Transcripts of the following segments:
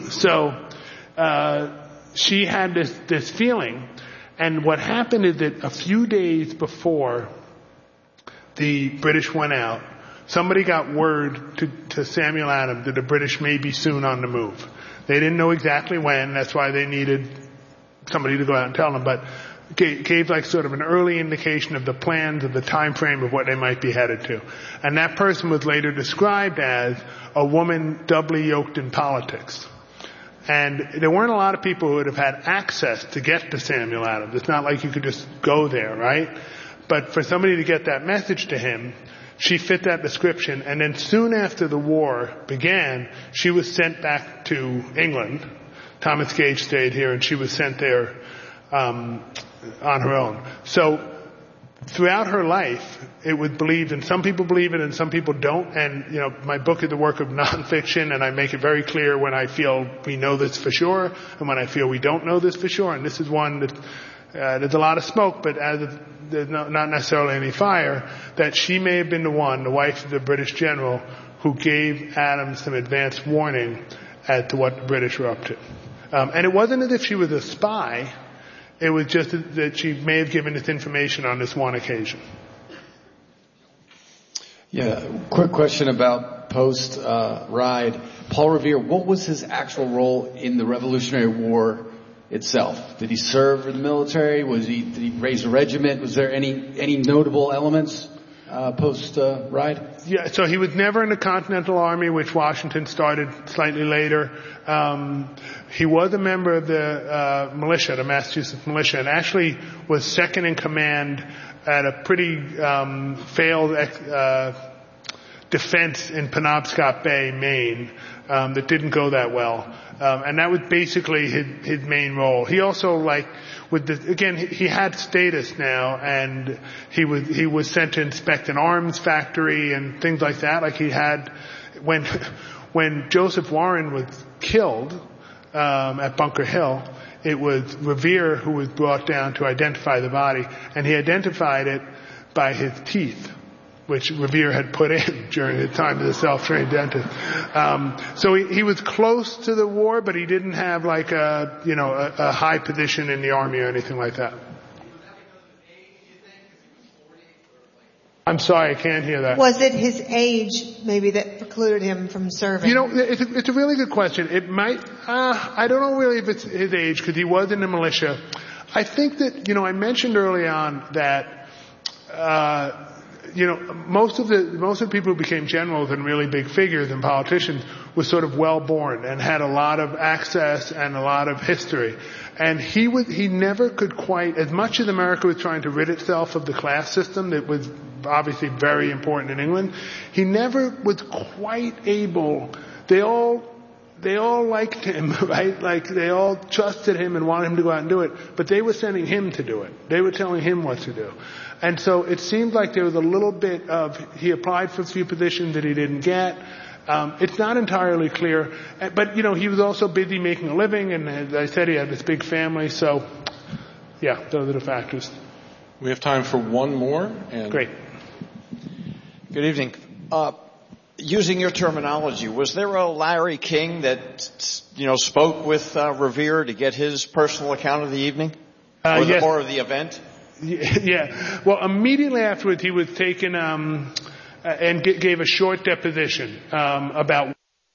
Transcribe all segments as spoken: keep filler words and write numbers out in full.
So uh, she had this, this feeling, and what happened is that a few days before the British went out, somebody got word to, to Samuel Adams that the British may be soon on the move. They didn't know exactly when, that's why they needed somebody to go out and tell them, but gave, gave like sort of an early indication of the plans, of the time frame of what they might be headed to. And that person was later described as a woman doubly yoked in politics. And there weren't a lot of people who would have had access to get to Samuel Adams. It's not like you could just go there, right? But for somebody to get that message to him, she fit that description. And then soon after the war began, she was sent back to England. Thomas Gage stayed here, and she was sent there um, on her own. So throughout her life, it was believed, and some people believe it and some people don't. And, you know, my book is the work of nonfiction, and I make it very clear when I feel we know this for sure and when I feel we don't know this for sure. And this is one that uh, there's a lot of smoke, but as of, there's no, not necessarily any fire, that she may have been the one, the wife of the British general, who gave Adams some advance warning as to what the British were up to. Um, and it wasn't as if she was a spy. It was just that she may have given this information on this one occasion. Yeah, quick question about post-Ride. Uh, Paul Revere, what was his actual role in the Revolutionary War itself? Did he serve in the military? Was he, did he raise a regiment? Was there any, any notable elements uh, post-Ride? Yeah, so he was never in the Continental Army, which Washington started slightly later. Um, he was a member of the uh, militia, the Massachusetts militia, and actually was second in command at a pretty um, failed uh, defense in Penobscot Bay, Maine, um, that didn't go that well. Um, and that was basically his, his main role. He also, like, with the, again, he had status now, and he was he was sent to inspect an arms factory and things like that. Like he had, when when Joseph Warren was killed um, at Bunker Hill, it was Revere who was brought down to identify the body, and he identified it by his teeth, which Revere had put in during the time of the self-trained dentist. Um, so he, he was close to the war, but he didn't have like a, you know, a, a high position in the army or anything like that. I'm sorry, I can't hear that. Was it his age, maybe, that precluded him from serving? You know, it's a, it's a really good question. It might, uh, I don't know really if it's his age, because he was in the militia. I think that, you know, I mentioned early on that, uh, you know, most of the, most of the people who became generals and really big figures and politicians were sort of well born and had a lot of access and a lot of history. And he was, he never could quite, as much as America was trying to rid itself of the class system that was obviously very important in England, he never was quite able, they all, they all liked him, right? Like they all trusted him and wanted him to go out and do it, but they were sending him to do it. They were telling him what to do. And so it seemed like there was a little bit of, he applied for a few positions that he didn't get. Um, it's not entirely clear, but you know, he was also busy making a living, and as I said, he had this big family, so yeah, those are the factors. We have time for one more. And Great. Good evening. Uh, using your terminology, was there a Larry King that, you know, spoke with uh, Revere to get his personal account of the evening? Uh, or, the, yes. or of the event? Yeah. Well, immediately afterwards, he was taken um, and g- gave a short deposition um, about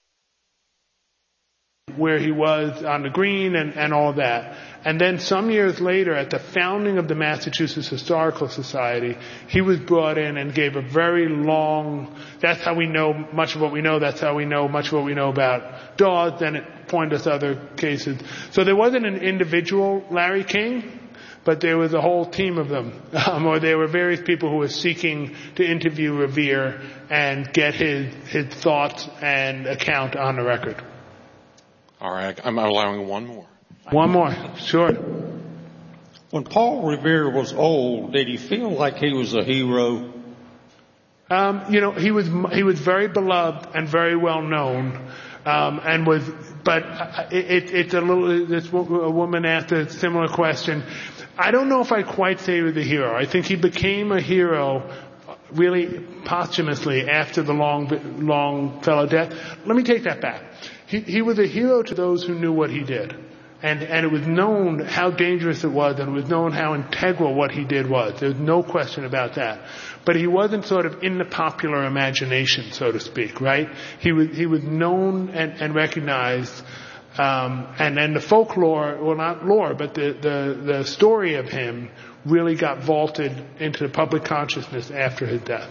where he was on the green and, and all that. And then some years later, at the founding of the Massachusetts Historical Society, he was brought in and gave a very long, that's how we know much of what we know, that's how we know much of what we know about Dawes, then it pointed us to other cases. So there wasn't an individual Larry King, but there was a whole team of them, um, or there were various people who were seeking to interview Revere and get his, his thoughts and account on the record. All right, I'm allowing one more. One more, sure. When Paul Revere was old, did he feel like he was a hero? Um, you know, he was he was very beloved and very well known, um, and was. But it, it, it's a little. This a woman asked a similar question. I don't know if I quite say he was a hero. I think he became a hero really posthumously after the long Longfellow death. Let me take that back. he, he was a hero to those who knew what he did. And, and it was known how dangerous it was, and it was known how integral what he did was. There's no question about that. But he wasn't sort of in the popular imagination, so to speak, right? He was, he was known and, and recognized, um, and then the folklore, well not lore, but the, the, the story of him really got vaulted into the public consciousness after his death.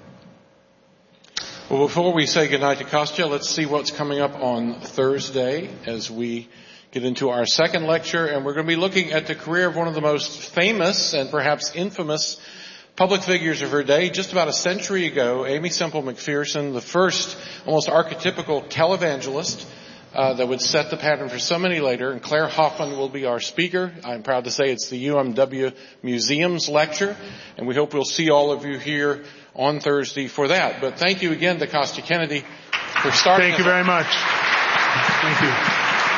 Well, before we say goodnight to Kostya, let's see what's coming up on Thursday as we get into our second lecture, and we're going to be looking at the career of one of the most famous and perhaps infamous public figures of her day. Just about a century ago, Aimee Semple McPherson, the first almost archetypical televangelist uh, that would set the pattern for so many later, and Claire Hoffman will be our speaker. I'm proud to say it's the U M W Museum's lecture, and we hope we'll see all of you here on Thursday for that. But thank you again to Kostya Kennedy for starting. Thank you very much. Thank you.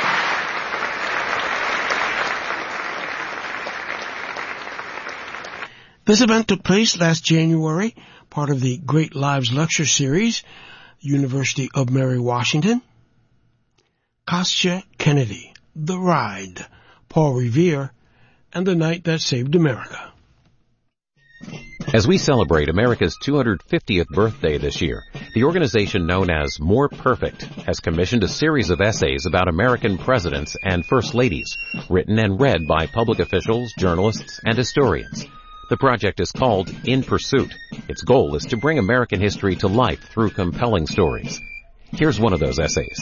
This event took place last January, part of the Great Lives Lecture Series, University of Mary Washington. Kostya Kennedy, The Ride, Paul Revere, and The Night That Saved America. As we celebrate America's two hundred fiftieth birthday this year, the organization known as More Perfect has commissioned a series of essays about American presidents and first ladies, written and read by public officials, journalists, and historians. The project is called In Pursuit. Its goal is to bring American history to life through compelling stories. Here's one of those essays.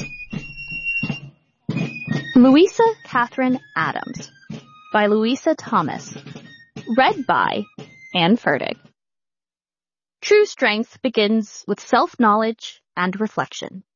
Louisa Catherine Adams by Louisa Thomas. Read by Anne Fertig. True strength begins with self-knowledge and reflection.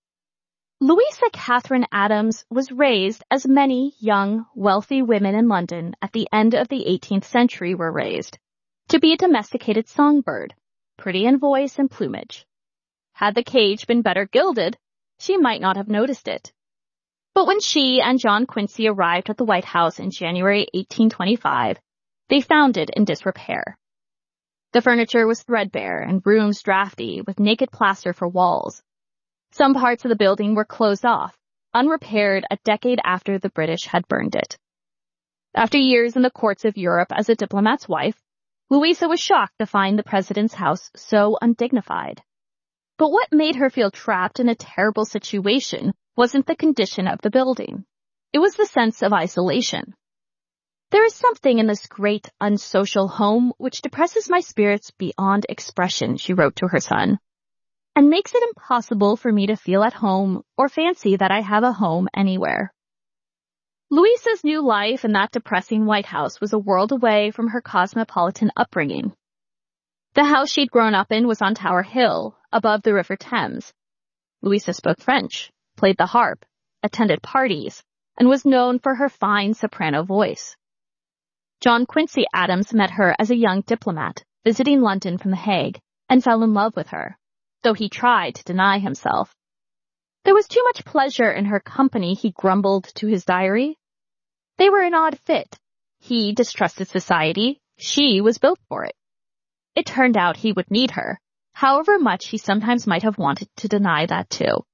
Louisa Catherine Adams was raised as many young, wealthy women in London at the end of the eighteenth century were raised, to be a domesticated songbird, pretty in voice and plumage. Had the cage been better gilded, she might not have noticed it. But when she and John Quincy arrived at the White House in January eighteen twenty-five, they found it in disrepair. The furniture was threadbare and rooms drafty with naked plaster for walls. Some parts of the building were closed off, unrepaired a decade after the British had burned it. After years in the courts of Europe as a diplomat's wife, Louisa was shocked to find the president's house so undignified. But what made her feel trapped in a terrible situation wasn't the condition of the building. It was the sense of isolation. There is something in this great, unsocial home which depresses my spirits beyond expression, she wrote to her son, and makes it impossible for me to feel at home or fancy that I have a home anywhere. Louisa's new life in that depressing White House was a world away from her cosmopolitan upbringing. The house she'd grown up in was on Tower Hill, above the River Thames. Louisa spoke French, played the harp, attended parties, and was known for her fine soprano voice. John Quincy Adams met her as a young diplomat, visiting London from The Hague, and fell in love with her, though he tried to deny himself. There was too much pleasure in her company, he grumbled to his diary. They were an odd fit. He distrusted society. She was built for it. It turned out he would need her, however much he sometimes might have wanted to deny that too.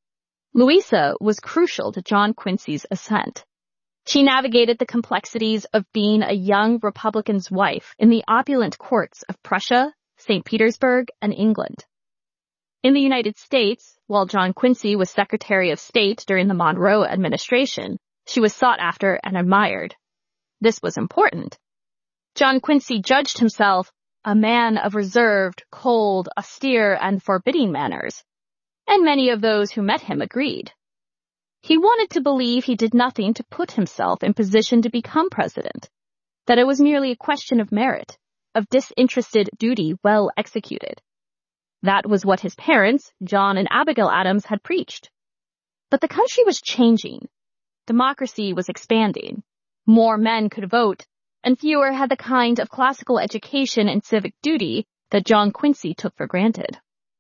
Louisa was crucial to John Quincy's ascent. She navigated the complexities of being a young Republican's wife in the opulent courts of Prussia, Saint Petersburg, and England. In the United States, while John Quincy was Secretary of State during the Monroe administration, she was sought after and admired. This was important. John Quincy judged himself a man of reserved, cold, austere, and forbidding manners, and many of those who met him agreed. He wanted to believe he did nothing to put himself in position to become president, that it was merely a question of merit, of disinterested duty well executed. That was what his parents, John and Abigail Adams, had preached. But the country was changing. Democracy was expanding. More men could vote, and fewer had the kind of classical education and civic duty that John Quincy took for granted.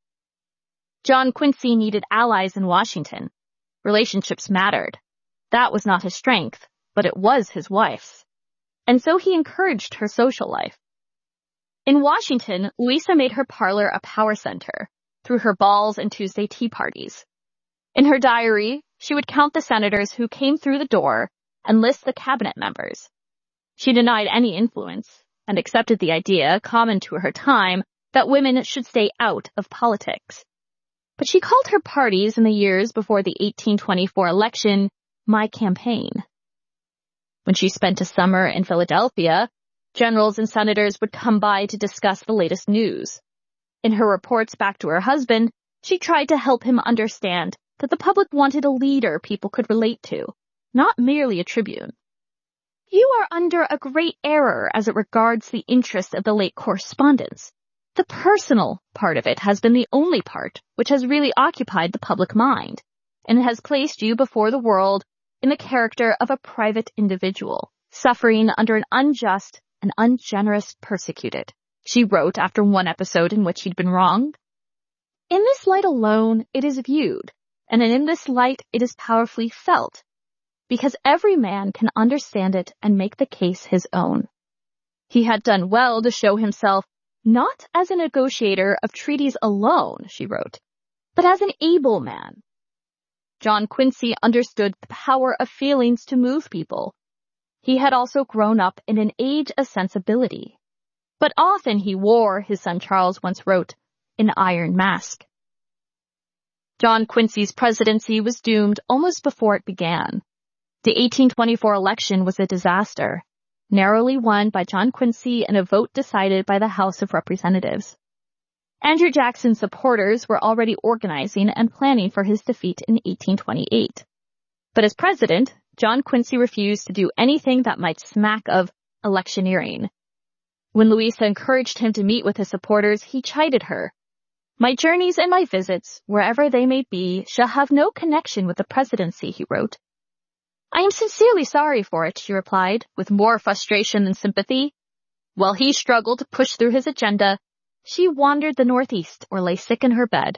John Quincy needed allies in Washington. Relationships mattered. That was not his strength, but it was his wife's. And so he encouraged her social life. In Washington, Louisa made her parlor a power center through her balls and Tuesday tea parties. In her diary, she would count the senators who came through the door and list the cabinet members. She denied any influence and accepted the idea, common to her time, that women should stay out of politics. But she called her parties in the years before the eighteen twenty-four election, "my campaign." When she spent a summer in Philadelphia, generals and senators would come by to discuss the latest news. In her reports back to her husband, she tried to help him understand that the public wanted a leader people could relate to, not merely a tribune. "You are under a great error as it regards the interest of the late correspondence. The personal part of it has been the only part which has really occupied the public mind, and it has placed you before the world in the character of a private individual, suffering under an unjust and ungenerous persecuted," she wrote after one episode in which he'd been wronged. "In this light alone it is viewed, and in this light it is powerfully felt, because every man can understand it and make the case his own. He had done well to show himself not as a negotiator of treaties alone," she wrote, "but as an able man." John Quincy understood the power of feelings to move people. He had also grown up in an age of sensibility. But often he wore, his son Charles once wrote, an iron mask. John Quincy's presidency was doomed almost before it began. The eighteen twenty-four election was a disaster, narrowly won by John Quincy in a vote decided by the House of Representatives. Andrew Jackson's supporters were already organizing and planning for his defeat in eighteen twenty-eight. But as president, John Quincy refused to do anything that might smack of electioneering. When Louisa encouraged him to meet with his supporters, he chided her. "My journeys and my visits, wherever they may be, shall have no connection with the presidency," he wrote. "I am sincerely sorry for it," she replied, with more frustration than sympathy. While he struggled to push through his agenda, she wandered the Northeast or lay sick in her bed.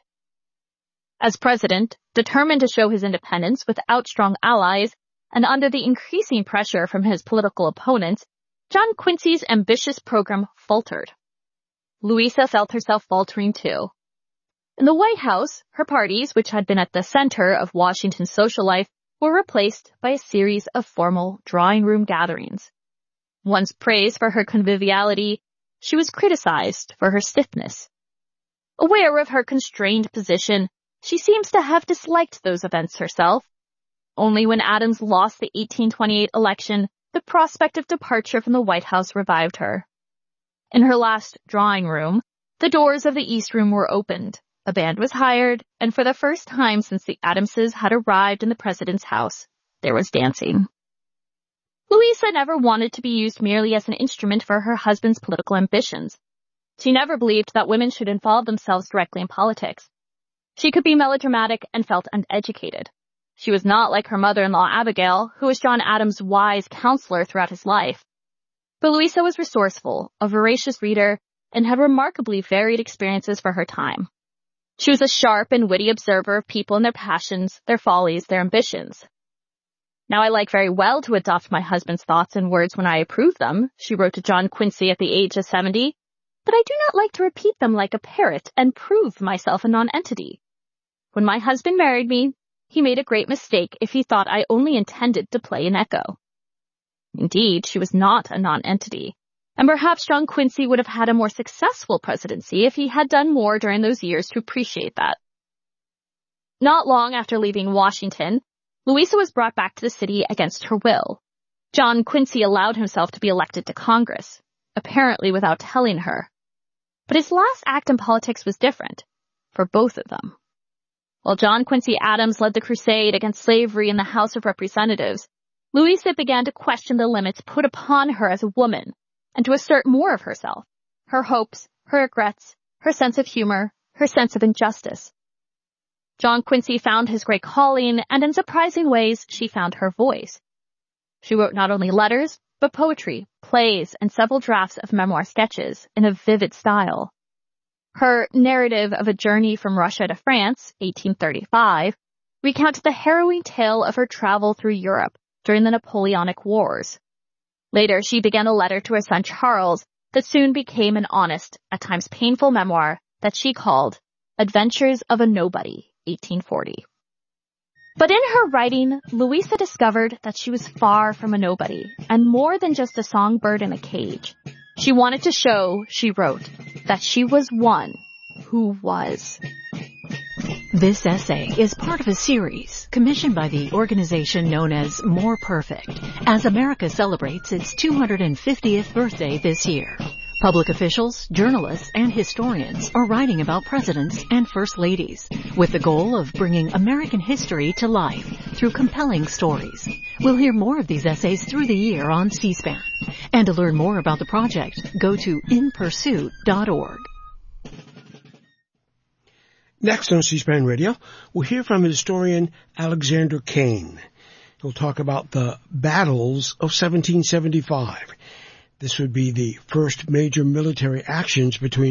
As president, determined to show his independence without strong allies, and under the increasing pressure from his political opponents, John Quincy's ambitious program faltered. Louisa felt herself faltering too. In the White House, her parties, which had been at the center of Washington's social life, were replaced by a series of formal drawing room gatherings. Once praised for her conviviality, she was criticized for her stiffness. Aware of her constrained position, she seems to have disliked those events herself. Only when Adams lost the eighteen twenty-eight election, the prospect of departure from the White House revived her. In her last drawing room, the doors of the East Room were opened. A band was hired, and for the first time since the Adamses had arrived in the president's house, there was dancing. Louisa never wanted to be used merely as an instrument for her husband's political ambitions. She never believed that women should involve themselves directly in politics. She could be melodramatic and felt uneducated. She was not like her mother-in-law Abigail, who was John Adams' wise counselor throughout his life. But Louisa was resourceful, a voracious reader, and had remarkably varied experiences for her time. She was a sharp and witty observer of people and their passions, their follies, their ambitions. "Now I like very well to adopt my husband's thoughts and words when I approve them," she wrote to John Quincy at the age of seventy, "but I do not like to repeat them like a parrot and prove myself a non-entity. When my husband married me, he made a great mistake if he thought I only intended to play an echo." Indeed, she was not a non-entity, and perhaps John Quincy would have had a more successful presidency if he had done more during those years to appreciate that. Not long after leaving Washington, Louisa was brought back to the city against her will. John Quincy allowed himself to be elected to Congress, apparently without telling her. But his last act in politics was different, for both of them. While John Quincy Adams led the crusade against slavery in the House of Representatives, Louisa began to question the limits put upon her as a woman, and to assert more of herself, her hopes, her regrets, her sense of humor, her sense of injustice. John Quincy found his great calling, and in surprising ways, she found her voice. She wrote not only letters, but poetry, plays, and several drafts of memoir sketches in a vivid style. Her Narrative of a Journey from Russia to France, eighteen thirty-five, recounted the harrowing tale of her travel through Europe during the Napoleonic Wars. Later, she began a letter to her son Charles that soon became an honest, at times painful memoir that she called Adventures of a Nobody, eighteen forty. But in her writing, Louisa discovered that she was far from a nobody and more than just a songbird in a cage. She wanted to show, she wrote, that she was one who was. This essay is part of a series commissioned by the organization known as More Perfect as America celebrates its two hundred fiftieth birthday this year. Public officials, journalists, and historians are writing about presidents and first ladies with the goal of bringing American history to life through compelling stories. We'll hear more of these essays through the year on C-SPAN. And to learn more about the project, go to in pursuit dot org. Next on C-SPAN Radio, we'll hear from historian Alexander Kane. He'll talk about the battles of seventeen seventy-five. This would be the first major military actions between